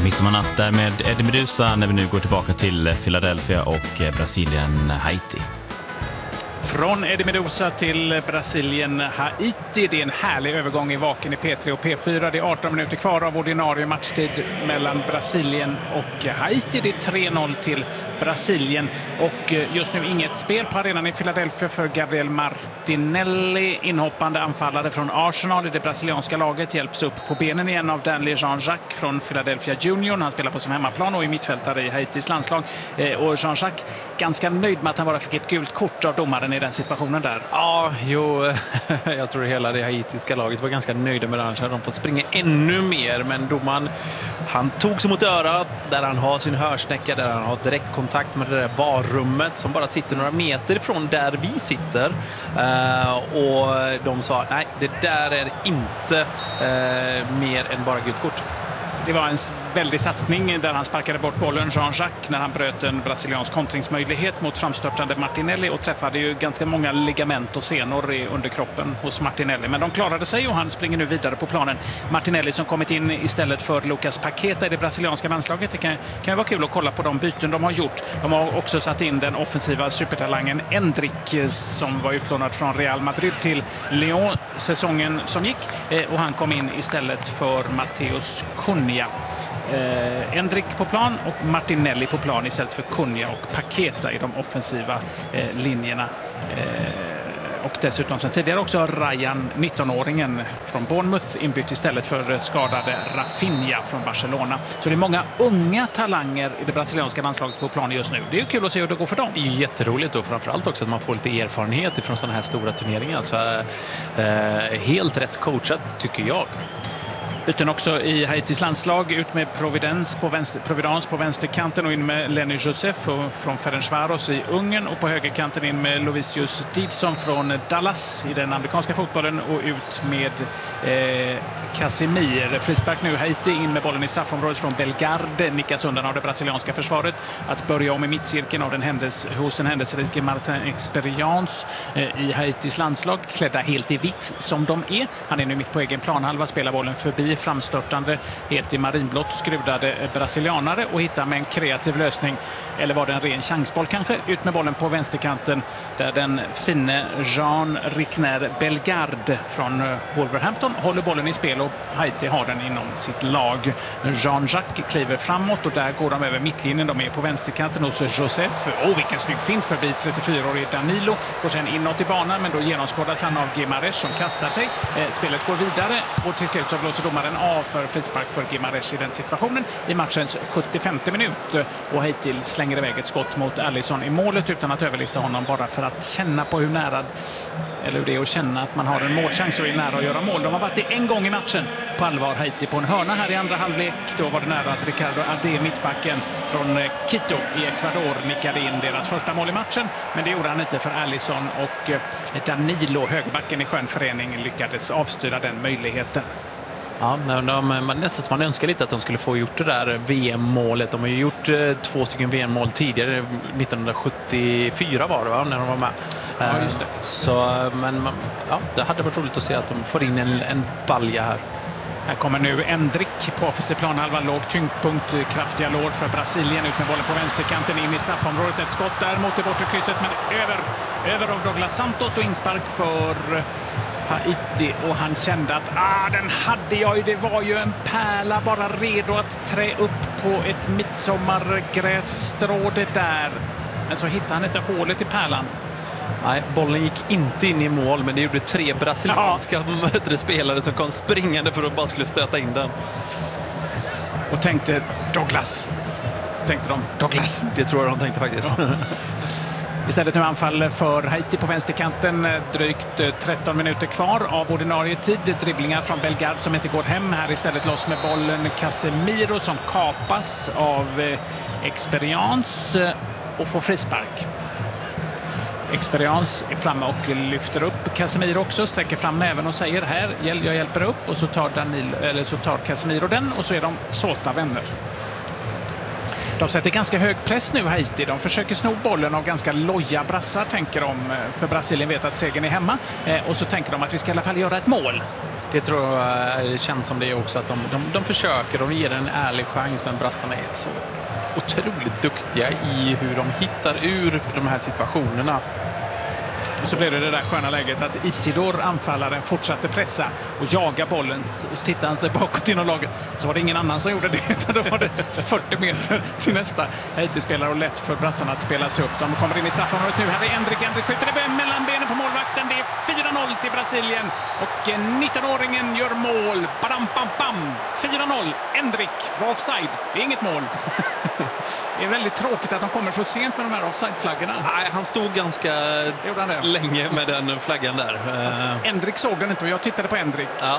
Midsommarnatt där med Eddie Meduza när vi nu går tillbaka till Philadelphia och Brasilien, Haiti. Från Eddie Meduza till Brasilien, Haiti. Det är en härlig övergång i vaken i P3 och P4. Det är 18 minuter kvar av ordinarie matchtid mellan Brasilien och Haiti. Det är 3-0 till Brasilien. Och just nu inget spel på arenan i Philadelphia för Gabriel Martinelli. Inhoppande anfallare från Arsenal i det brasilianska laget hjälps upp på benen igen av Danley Jean-Jacques från Philadelphia Union. Han spelar på sin hemmaplan och är mittfältare i Haitis landslag. Och Jean-Jacques ganska nöjd med att han bara fick ett gult kort av domaren i den situationen där. Ja, jag tror hela det haitiska laget var ganska nöjda med det. De får springa ännu mer, men domaren, han tog sig mot örat där han har sin hörsnäcka, där han har direktkontakt med det där varummet som bara sitter några meter ifrån där vi sitter. Och de sa, nej, det där är inte mer än bara gult kort. Det var en väldig satsning där han sparkade bort bollen, Jean-Jacques, när han bröt en brasiliansk kontringsmöjlighet mot framstörtande Martinelli och träffade ju ganska många ligament och senor under kroppen hos Martinelli. Men de klarade sig och han springer nu vidare på planen. Martinelli som kommit in istället för Lucas Paqueta i det brasilianska landslaget. Det kan ju vara kul att kolla på de byten de har gjort. De har också satt in den offensiva supertalangen Endrick som var utlånad från Real Madrid till Lyon säsongen som gick. Och han kom in istället för Matheus Cunha. Endrick på plan och Martinelli på plan istället för Cunha och Paqueta i de offensiva linjerna. Och dessutom sen tidigare också Ryan, 19-åringen från Bournemouth, inbytt istället för skadade Rafinha från Barcelona. Så det är många unga talanger i det brasilianska landslaget på plan just nu. Det är ju kul att se hur det går för dem. Det är jätteroligt och framförallt också att man får lite erfarenhet från sådana här stora turneringar. Så helt rätt coachat tycker jag. Byten också i Haitis landslag, ut med Providence på vänsterkanten och in med Lenny Joseph från Ferencvaros i Ungern och på högerkanten in med Lovisius Dibson från Dallas i den amerikanska fotbollen och ut med Casemir. Frispark nu, Haiti in med bollen i straffområdet från Belgarde, nickas undan av det brasilianska försvaret. Att börja om i mittcirkeln av hos den händelserike Martin Experience i Haitis landslag, klädda helt i vitt som de är. Han är nu mitt på egen planhalva, spelar bollen förbi framstörtande, helt i marinblått skrudade brasilianare och hittar med en kreativ lösning, eller var det en ren chansboll kanske, ut med bollen på vänsterkanten där den fine Jean Rickner Belgarde från Wolverhampton håller bollen i spel och Haiti har den inom sitt lag. Jean-Jacques kliver framåt och där går de över mittlinjen. De är på vänsterkanten hos Joseph. Vilken snygg fint förbi 34-årig Danilo. Går sen inåt i banan, men då genomskådas han av Guimarães som kastar sig. Spelet går vidare och till slut så blåser domaren av för frispark för Guimarães i den situationen i matchens 75:e minut. Och Haiti slänger iväg ett skott mot Alisson i målet utan att överlista honom, bara för att känna på hur nära, eller hur det är att känna att man har en målchans och är nära att göra mål. De har varit det en gång i matchen på allvar, Haiti, på en hörna här i andra halvlek. Då var det nära att Ricardo Ade, mittbacken från Quito i Ecuador, nickade in deras första mål i matchen. Men det gjorde han inte, för Alisson och Danilo, högerbacken i skön förening, lyckades avstyra den möjligheten. Ja, nästan som man önskar lite att de skulle få gjort det där VM-målet. De har ju gjort 2 stycken VM-mål tidigare, 1974 var det, va, när de var med. Ja, just det. Så, men ja, det hade varit roligt att se att de får in en balja här. Här kommer nu Endrick på offensiv planhalva, låg tyngdpunkt, kraftiga lår för Brasilien, ut med bollen på vänsterkanten in i straffområdet. Ett skott där mot det bortre krysset, men över av Douglas Santos och inspark för Haiti, och han kände att den hade jag ju, det var ju en pärla bara redo att trä upp på ett midsommargrässtrå det där. Men så hittade han inte hålet i pärlan. Nej, bollen gick inte in i mål, men det gjorde 3 brasilianska spelare som kom springande för att bara skulle stöta in den. Och tänkte Douglas. Det tror jag de tänkte faktiskt. Ja. Istället nu anfall för Haiti på vänsterkanten. Drygt 13 minuter kvar av ordinarie tid. Dribblingar från Belgarde som inte går hem. Här istället loss med bollen Casemiro som kapas av Experience och får frispark. Experience är framme och lyfter upp Casemiro också, sträcker fram näven och säger här, jag hjälper upp, och så tar Casemiro den och så är de såta vänner. De sätter ganska hög press nu, Haiti. De försöker sno bollen av ganska loja brassar, tänker de, för Brasilien vet att segern är hemma. Och så tänker de att vi ska i alla fall göra ett mål. Det tror jag känns som det också, att de försöker, de ger en ärlig chans, men brassarna är så otroligt duktiga i hur de hittar ur de här situationerna. Och så blev det där sköna läget att Isidor, anfallaren, fortsatte pressa och jaga bollen. Så tittade han sig bakåt inom laget. Så var det ingen annan som gjorde det, utan då var det 40 meter till nästa Haiti-spelare och lätt för brassarna att spela sig upp. De kommer in i straffområdet nu. Här är Endrik skjuter det mellan benen på målvakten. Det är 4-0 till Brasilien och 19-åringen gör mål. Badam, bam, bam. 4-0. Endrik var offside. Det är inget mål. Det är väldigt tråkigt att de kommer så sent med de här offside-flaggorna. Nej, han stod ganska länge med den flaggan där. Endrik såg den inte och jag tittade på Endrik. Ja.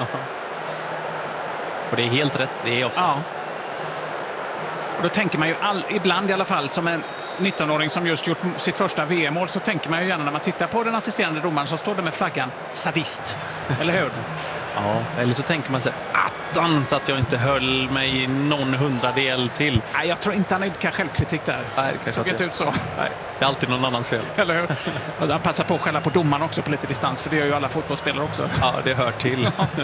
Och det är helt rätt, det är offside. Ja. Och då tänker man ju ibland i alla fall, som en 19-åring som just gjort sitt första VM-mål, så tänker man ju gärna när man tittar på den assisterande domaren så står det med flaggan sadist. Eller hur? Ja, eller så tänker man sig attan så att jag inte höll mig någon hundradel till. Nej, jag tror inte han idkar självkritik där. Nej, det såg inte ut så. Nej, det är alltid någon annans fel. Eller hur? Och han passar på att skälla på domaren också på lite distans, för det gör ju alla fotbollsspelare också. Ja, det hör till.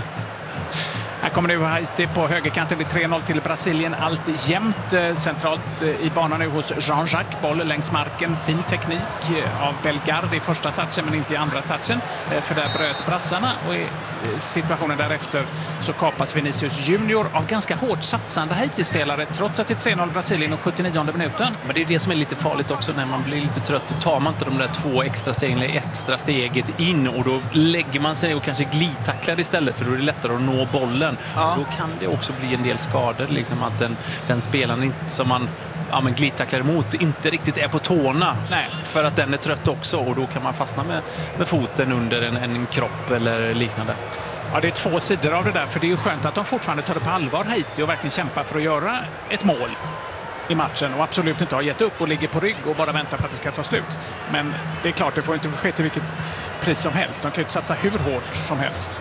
Här kommer nu Haiti på högerkanten. Det är 3-0 till Brasilien. Allt jämnt centralt i banan nu hos Jean-Jacques. Boll längs marken. Fin teknik av Bellegarde i första touchen, men inte i andra touchen. För där bröt brassarna. Och i situationen därefter så kapas Vinicius Junior av ganska hårt satsande Haiti-spelare, trots att det är 3-0 Brasilien och 79:e minuten. Men det är det som är lite farligt också, när man blir lite trött. Då tar man inte de där 2 extra stegen eller extra steget in, och då lägger man sig och kanske glidtacklar istället, för då är det lättare att nå bollen. Ja. Då kan det också bli en del skador, liksom att den spelaren som man glidtacklar emot inte riktigt är på tårna. Nej. För att den är trött också, och då kan man fastna med foten under en kropp eller liknande. Ja, det är 2 sidor av det där, för det är ju skönt att de fortfarande tar det på allvar, Haiti, och verkligen kämpar för att göra ett mål i matchen och absolut inte har gett upp och ligger på rygg och bara väntar på att det ska ta slut. Men det är klart, det får inte ske till vilket pris som helst. De kan ju satsa hur hårt som helst.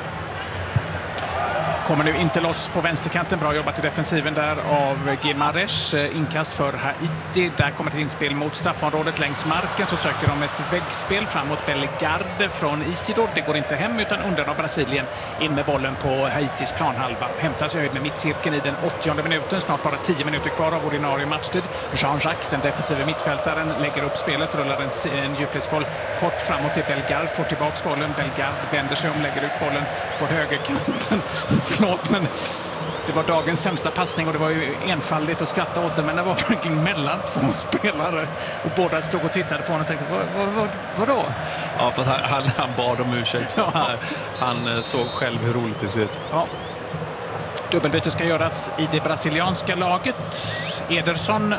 Kommer nu inte loss på vänsterkanten. Bra jobbat i defensiven där av Guimaraes. Inkast för Haiti. Där kommer ett inspel mot straffområdet längs marken. Så söker de ett väggspel framåt Bellegarde från Isidor. Det går inte hem utan undan av Brasilien. In med bollen på Haitis planhalva. Hämtas i höjd med mittcirkeln i den 80:e minuten. Snart bara 10 minuter kvar av ordinarie matchtid. Jean-Jacques, den defensiva mittfältaren, lägger upp spelet. Rullar en djupledsboll kort framåt till Bellegarde. Får tillbaka bollen. Bellegarde vänder sig om, lägger ut bollen på högerkanten. Förlåt, men det var dagens sämsta passning och det var ju enfaldigt att skratta åt det, men det var verkligen mellan 2 spelare och båda stod och tittade på honom och tänkte, vadå? Ja, för han bad om ursäkt. Ja. Han såg själv hur roligt det ser ut. Ja. Dubbelbyte ska göras i det brasilianska laget. Ederson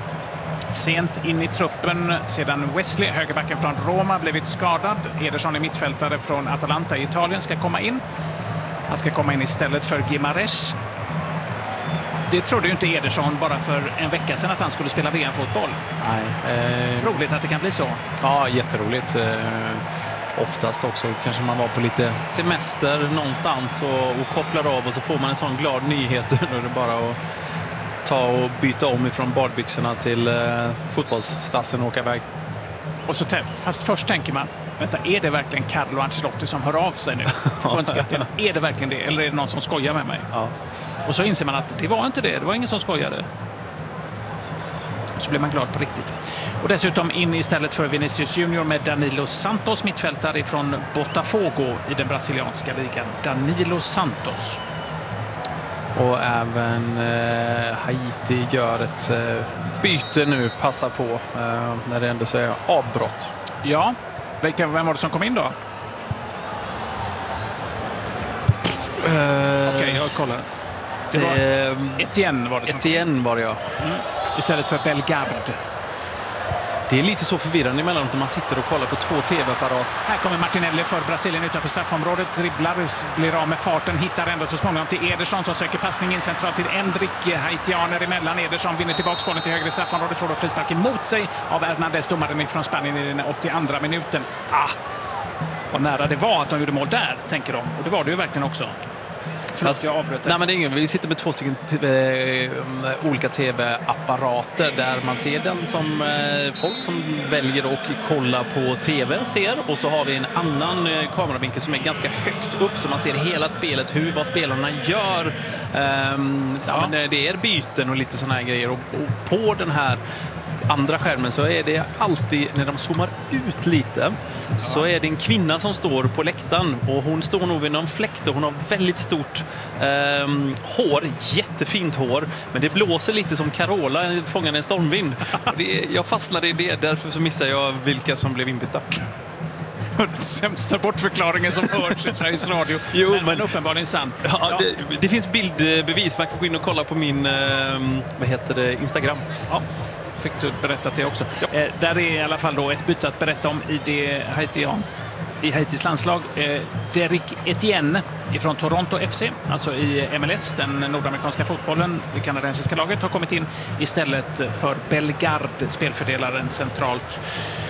sent in i truppen sedan Wesley, högerbacken från Roma, blivit skadad. Ederson är mittfältare från Atalanta i Italien, ska komma in. Han ska komma in istället för Guimaraes. Det trodde ju inte Ederson bara för en vecka sedan att han skulle spela VM-fotboll. Nej. Roligt att det kan bli så. Ja, jätteroligt. Oftast också kanske man var på lite semester någonstans och kopplar av, och så får man en sån glad nyhet. Då är det bara att ta och byta om ifrån badbyxorna till fotbollsstassen och åka iväg. Och så, fast först tänker man, vänta, är det verkligen Carlo Ancelotti som hör av sig nu? Är det verkligen det? Eller är det någon som skojar med mig? Ja. Och så inser man att det var inte det. Det var ingen som skojade. Så blir man glad på riktigt. Och dessutom in istället för Vinicius Junior med Danilo Santos, mittfältare från Botafogo i den brasilianska ligan. Danilo Santos. Och även Haiti gör ett byte nu, passar på när det ändå så är avbrott. Ja, vem var det som kom in då? Okej, jag kollar. Det var Etienne var det som Etienne var det, ja. Istället för Bellegarde. Det är lite så förvirrande emellanåt när man sitter och kollar på 2 tv-apparater. Här kommer Martinelli för Brasilien utanför straffområdet. Dribblar, blir av med farten, hittar ändå så småningom till Ederson som söker passning in centralt till Endrik. Haitianer emellan. Ederson vinner tillbaka bollen till högre straffområdet. Får då frispark emot sig av Hernandez, domaren från Spanien, i den 82:a minuten. Vad nära det var att de gjorde mål där, tänker de. Och det var det ju verkligen också. Förlåt, jag avbröt det. Nej, men det är ingen. Vi sitter med 2 stycken olika tv-apparater där man ser den som folk som väljer att kolla på tv ser. Och så har vi en annan kameravinkel som är ganska högt upp så man ser hela spelet, vad spelarna gör. Men det är byten och lite såna här grejer. Och på den här andra skärmen så är det alltid, när de zoomar ut lite, så är det en kvinna som står på läktaren och hon står nog vid någon fläkt och hon har väldigt stort hår, jättefint hår, men det blåser lite som Carola fångar en stormvind. Jag fastnade i det, därför så missar jag vilka som blev inbytta. Sämsta bortförklaringen som hörs i Sveriges Radio. Men uppenbarligen sant. Ja, det finns bildbevis. Man kan gå in och kolla på min Instagram. Ja, fick du berättat det också. Ja. Där är i alla fall då ett byte att berätta om i Haitis landslag. Derek Etienne ifrån Toronto FC, alltså i MLS, den nordamerikanska fotbollen, det kanadensiska laget, har kommit in istället för Bellegarde, spelfördelaren centralt.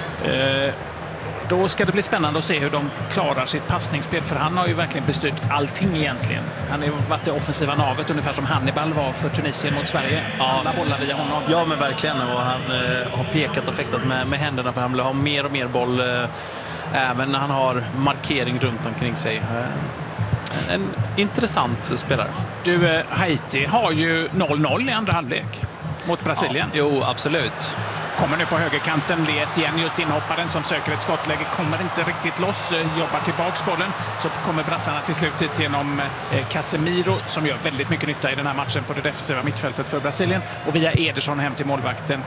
Då ska det bli spännande att se hur de klarar sitt passningsspel, för han har ju verkligen bestyrt allting egentligen. Han har varit det offensiva navet, ungefär som Hannibal var för Tunisien mot Sverige. Alla bollar via honom. Ja, men verkligen. Och han har pekat och fäktat med händerna för han vill ha mer och mer boll även när han har markering runt omkring sig. En intressant spelare. Du, Haiti har ju 0-0 i andra halvlek mot Brasilien. Ja, jo, absolut. Kommer nu på högerkanten, det igen just inhopparen som söker ett skottläge, kommer inte riktigt loss, jobbar tillbaks bollen, så kommer brassarna till slut genom Casemiro som gör väldigt mycket nytta i den här matchen på det defensiva mittfältet för Brasilien, och via Ederson hem till målvakten.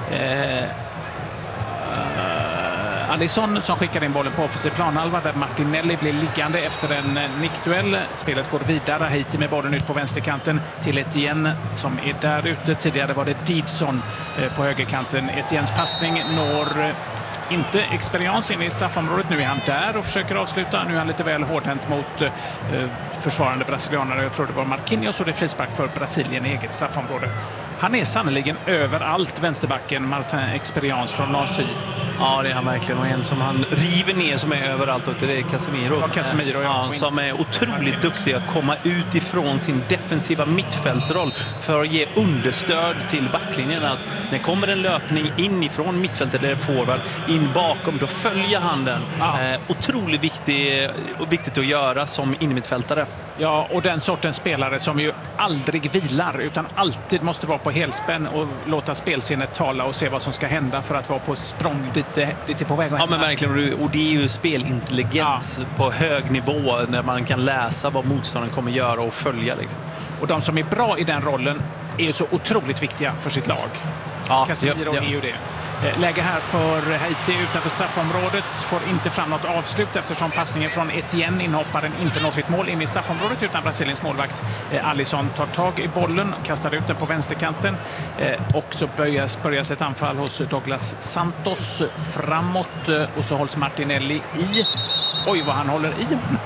Alisson som skickar in bollen på offensiv planhalva där Martinelli blir liggande efter en nickduell. Spelet går vidare. Haiti med bollen ut på vänsterkanten till Etienne som är där ute. Tidigare var det Didson på högerkanten. Etiennes passning når inte Experience in i straffområdet. Nu är han där och försöker avsluta. Nu är han lite väl hårdhänt mot försvarande brasilianare. Jag tror det var Marquinhos, och det är frispark för Brasilien i eget straffområde. Han är sannoliken överallt, vänsterbacken Martin Experience från Nancy. Ja, det är han verkligen. Och en som han river ner som är överallt, och det är Casemiro. Ja, Casemiro, ja. Som är otroligt duktig att komma ut ifrån sin defensiva mittfältsroll för att ge understöd till backlinjen. Att när kommer en löpning inifrån mittfältet eller forward in bakom, då följer han den. Ja. Otroligt viktigt att göra som innermittfältare. Ja, och den sortens spelare som ju aldrig vilar utan alltid måste vara på helspänn och låta spelsinnet tala och se vad som ska hända för att vara på språng dit är på väg att hända. Ja, men verkligen. Och det är ju spelintelligens på hög nivå när man kan läsa vad motståndaren kommer göra och följa. Liksom. Och de som är bra i den rollen är ju så otroligt viktiga för sitt lag. Ja, Casemiro är ju det. Läge här för Haiti utanför straffområdet, får inte fram något avslut eftersom passningen från Etienne, inhopparen, inte når sitt mål in i straffområdet, utan Brasiliens målvakt Alisson tar tag i bollen, kastar ut den på vänsterkanten, och så börjas ett anfall hos Douglas Santos framåt, och så hålls Martinelli i. Oj, vad han håller i.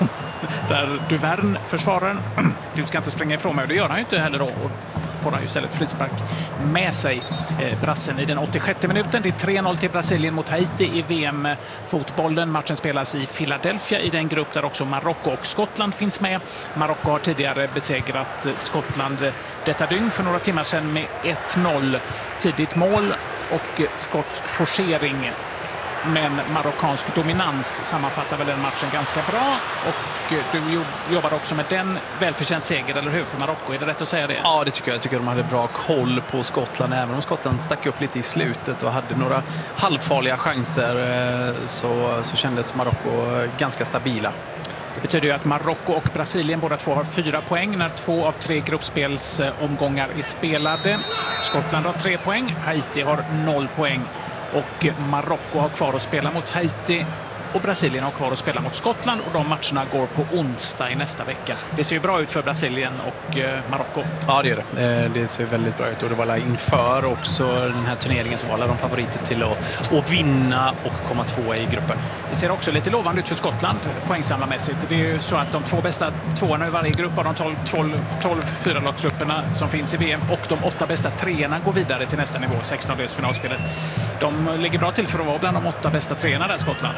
Där Duvern, försvararen, du ska inte springa ifrån mig, och det gör han ju inte heller då. Får han ju istället frispark med sig, brassen, i den 86 minuten. Det är 3-0 till Brasilien mot Haiti i VM-fotbollen. Matchen spelas i Philadelphia i den grupp där också Marocko och Skottland finns med. Marocko har tidigare besegrat Skottland detta dygn för några timmar sedan med 1-0. Tidigt mål och skotsk forcering. Men marockansk dominans sammanfattar väl den matchen ganska bra, och du jobbar också med den, välförtjänt seger, eller hur, för Marocko? Är det rätt att säga det? Ja, det tycker jag. Jag tycker de hade bra koll på Skottland, även om Skottland stack upp lite i slutet och hade några halvfarliga chanser, så kändes Marocko ganska stabila. Det betyder ju att Marocko och Brasilien båda två har 4 poäng när 2 av 3 gruppspelsomgångar är spelade. Skottland har 3 poäng, Haiti har 0 poäng. Och Marocko har kvar att spela mot Haiti och Brasilien har kvar att spela mot Skottland, och de matcherna går på onsdag i nästa vecka. Det ser ju bra ut för Brasilien och Marocko. Ja, det gör det. Det ser väldigt bra ut, och det var inför också den här turneringen som var de favoriter till att vinna och komma 2 i gruppen. Det ser också lite lovande ut för Skottland poängsamlarmässigt. Det är ju så att de 2 bästa 2:orna i varje grupp av de 12 4-lagsgrupperna som finns i VM, och de 8 bästa 3:orna går vidare till nästa nivå, 16-dels finalspelet. De ligger bra till för att vara bland de 8 bästa 3:orna där, Skottland. Ja, men det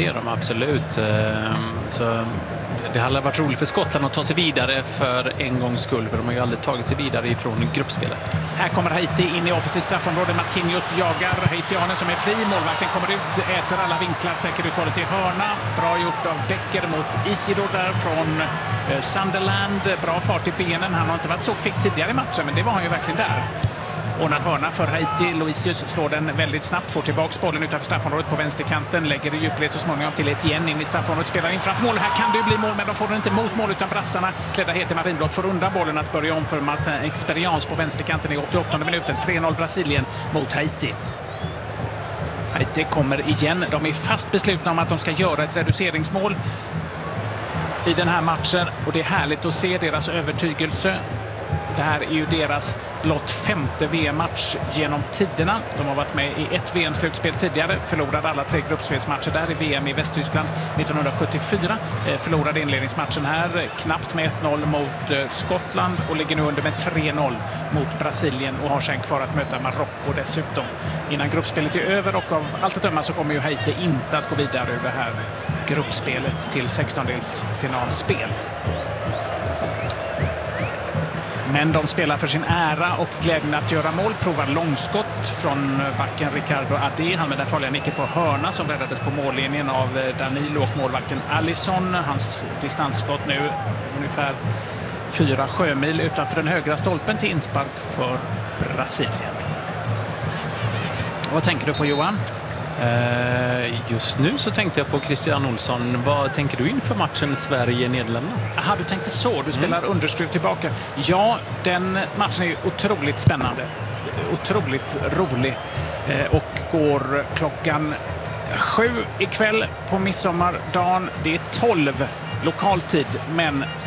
gör de absolut. Så det hade varit roligt för Skottland att ta sig vidare för en gångs skull, för de har ju aldrig tagit sig vidare ifrån gruppspelet. Här kommer Haiti in i offensivt straffområde. Marquinhos jagar haitianen som är fri. Målvakten kommer ut, äter alla vinklar, täcker ut bollen till hörna. Bra gjort av Becker mot Isidro där från Sunderland. Bra fart i benen. Han har inte varit så kvick tidigare i matchen, men det var han ju verkligen där. Ordnad hörna för Haiti. Luisius slår den väldigt snabbt, får tillbaka bollen utanför straffområdet på vänsterkanten, lägger i djupled så småningom till Etienne in i straffområdet, spelar in framför mål. Här kan det ju bli mål, men de får den inte mot mål, utan brassarna klädda heter marinblått får undan bollen att börja om för Martin Experience på vänsterkanten i 88 minuten. 3-0 Brasilien mot Haiti. Haiti kommer igen. De är fast beslutna om att de ska göra ett reduceringsmål i den här matchen, och det är härligt att se deras övertygelse. Det här är ju deras blott 5:e VM-match genom tiderna. De har varit med i ett VM-slutspel tidigare, förlorade alla 3 gruppspelsmatcher där i VM i Västtyskland 1974. Förlorade inledningsmatchen här knappt med 1-0 mot Skottland och ligger nu under med 3-0 mot Brasilien och har sen kvar att möta Marocko dessutom innan gruppspelet är över, och av allt att döma så kommer ju Haiti inte att gå vidare ur det här gruppspelet till 16-delsfinalspel. Men de spelar för sin ära och glädjen att göra mål. Provar långskott från backen Ricardo Ade. Han med den farliga nicken på hörna som räddades på mållinjen av Danilo och målvakten Alisson. Hans distansskott nu ungefär 4 sjömil utanför den högra stolpen till inspark för Brasilien. Vad tänker du på, Johan? Just nu så tänkte jag på Christian Olsson. Vad tänker du inför matchen Sverige-Nederländerna? Aha, du tänkte så. Du spelar underskruv tillbaka. Ja, den matchen är ju otroligt spännande. Otroligt rolig. Och går klockan 7 ikväll på midsommardagen. Det är 12 lokaltid, men